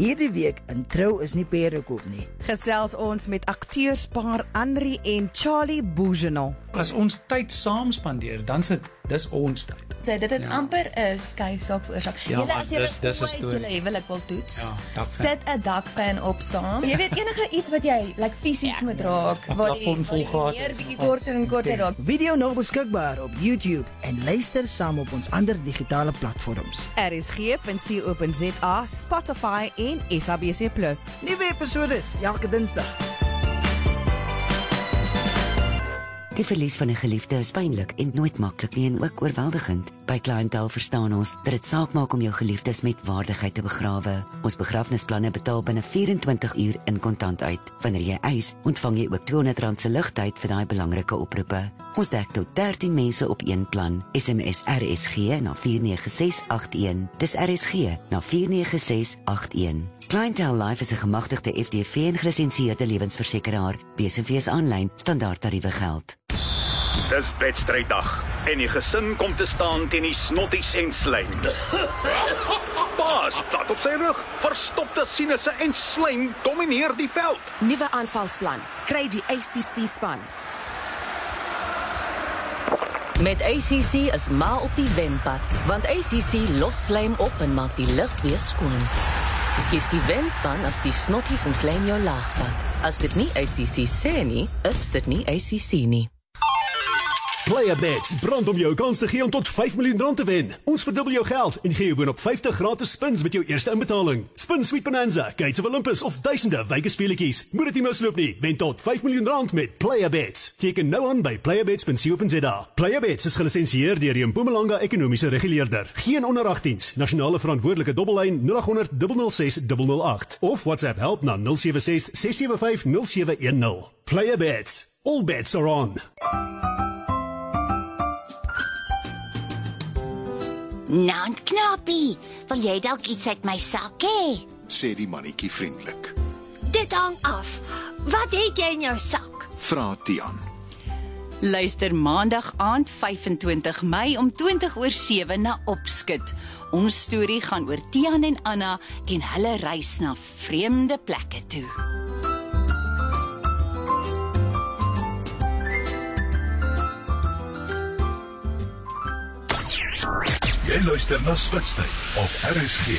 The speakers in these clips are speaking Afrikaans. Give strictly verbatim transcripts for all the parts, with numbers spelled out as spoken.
Hierdie week in Trou is nie pere koop nie. Gesels ons met akteurspaar Henri en Charlie Bougenot. As ons tyd saam spandeer, dan sit dis ons tyd. So dit het ja. amper 'n skei saak veroorsaak. Ja, julle as julle dis- dis 'n storie. julle huwelik wil toets, Ja, dakpan. sit 'n dakpan op saam. Jy weet enige iets wat jy like fisies ja, moet raak, waar die, plafon waar die vol meer gehad bietjie is. korter en korter raak. Video nog beskikbaar op YouTube en luister saam op ons ander digitale platforms. R S G punt co punt za, Spotify en S A B C plus. Nuwe episodes elke Dinsdag. Die verlies van 'n geliefde is pynlik en nooit maklik nie en ook oorweldigend. By Clientele verstaan ons dat dit saak maak om jou geliefdes met waardigheid te begrawe. Ons begrafnisplanne betaal binne vyf-en-twintig uur in kontant uit. Wanneer jy eis, ontvang jy ook tweehonderd rand se ligtyd vir daai belangrike oproepe. Ons dek tot dertien mense op een plan. S M S R S G na vier nege ses agt een. Dis R S G na vier nege ses agt een. Clientele Life is 'n gemagtigde F D V en gelisensieerde lewensversekeraar. B S V's aanlyn standaardtariewe geld. Dis wedstryddag en die gesin kom te staan teen die snotties en slijm. Baas, plat op sy rug, verstopte sinusse en slijm domineer die veld. Nuwe aanvalsplan. Kry die A C C span. Met A C C is ma op die wenpad, want A C C los slijm op en maak die lug weer skoon. Kies die wenspan as die snotties en slijm jou laagpad. As dit nie A C C sê nie, is dit nie A C C nie. Playabets brand om jou kans te gee om tot vyf miljoen rand te wen. Ons verdubbel jou geld en gee jou boonop vyftig gratis spins met jou eerste inbetaling. Spin Sweet Bonanza, Gates of Olympus of duisende Vegas speletjies. Moet dit nie misloop nie. Wen tot vyf miljoen rand met Playabets. Teken nou aan by playabets punt co punt za. Playabets is gelisensieer deur die Mpumalanga Ekonomiese Reguleerder. Geen onder agteens. Nasionale verantwoordelike dobbellyn nul agt honderd nul nul ses nul nul agt of WhatsApp help na nul sewe ses ses sewe vyf nul sewe een nul. Playabets. All bets are on. Naand knapie, wil jy dalk iets uit my sak hê? Sê die mannetjie vriendelik. Dit hang af. Wat het jy in jou sak? Vra Tian. Luister maandag aand vyf-en-twintig Mei om twintig oor sewe na Opskit. Ons storie gaan oor Tian en Anna en hulle reis na vreemde plekke toe. Jy luister na Spitstyd op R S G.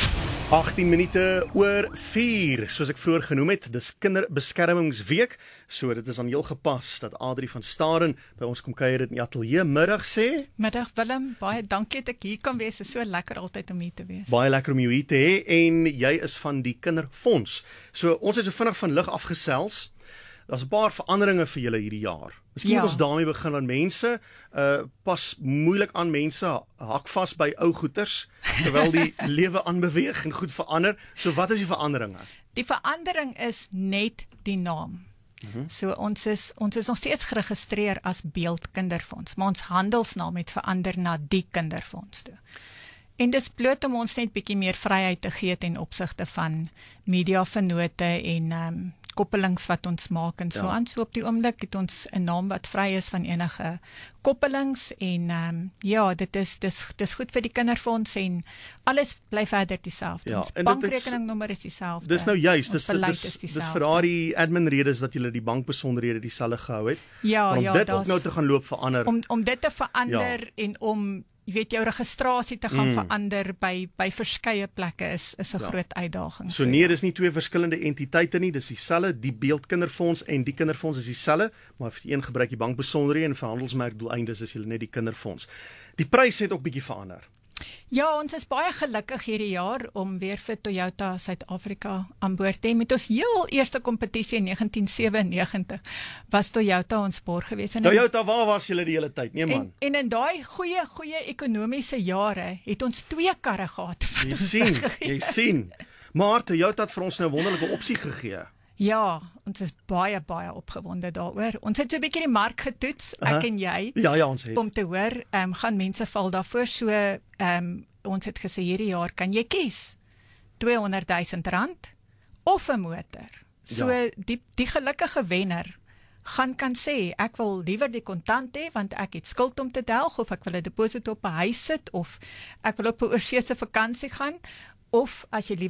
agttien minute oor vier, soos ek vroeër genoem het, dis kinderbeskermingsweek, so dit is aan heel gepas dat Adrie van Staden by ons kom kuier in die ateljee. Middag sê. Middag Willem, baie dankie dat ek hier kan wees, is so lekker altyd om hier te wees. Baie lekker om jou hier te hê en jy is van die Kinderfonds. So ons het so vinnig van lig afgesels. Daar's 'n paar veranderinge vir julle hierdie jaar. Miskien Ja. moet ons daarmee begin aan mense uh pas moeilik aan mense hak vas by ou goeters terwyl die lewe aanbeweeg en goed verander. So wat is die veranderinge? Die verandering is net die naam. Mhm. So ons is ons is nog steeds geregistreer as Beeld Kinderfonds, maar ons handelsnaam het verander na die Kinderfonds toe. En dis bloot om ons net bietjie meer vryheid te gee ten opsigte van mediavennote en um, koppelings wat ons maak en so Ja. aan. So op die oomblik het ons 'n naam wat vry is van enige koppelings en um, ja, dit is dis dis goed vir die Kinderfonds en alles bly verder dieselfde. Ja, Ons en dit is- bankrekeningnommer is dieselfde. Dis nou juist, dis Ons beleid dis is dis dieselfde. vir daardie admin redes dat julle die bankbesonderhede dieselfde gehou het. Ja, maar om ja, dit daar's- ook nou te gaan loop verander. Om om dit te verander Ja. en om jy weet jou registrasie te gaan Mm. verander by by verskeie plekke is is 'n Ja. groot uitdaging. So nee, dis nie twee verskillende entiteite nie, dis dieselfde, die Beeld Kinderfonds en die Kinderfonds is dieselfde, maar vir die een gebruik die bankbesonderhede en vir handelsmerkdoeleindes is julle net die Kinderfonds. Die prys het ook bietjie verander. Ja, ons is baie gelukkig hierdie jaar om weer vir Toyota Suid-Afrika aan boord te hê. Met ons heel eerste kompetisie in negentien sewennegentig was Toyota ons borg gewees. En Toyota, waar was julle die hele tyd? Nee man. En, en in daai goeie goeie ekonomiese jare het ons twee karre gehad. Jy sien, jy sien. Maar Toyota het vir ons nou 'n wonderlike opsie gegee. Ja, ons is baie baie opgewonde daaroor. Ons het so 'n bietjie die mark getoets, ek Aha. en jy. Ja, ja, ons het. Om te hoor, ehm um, gaan mense val daarvoor so ehm um, ons het gesê hierdie jaar kan jy kies tweehonderd duisend rand of 'n motor. So Ja. die die gelukkige wenner gaan kan sê ek wil liewer die kontant hê want ek het skuld om te delg of ek wil 'n deposito op 'n huis sit of ek wil op 'n oorseese vakansie gaan of as jy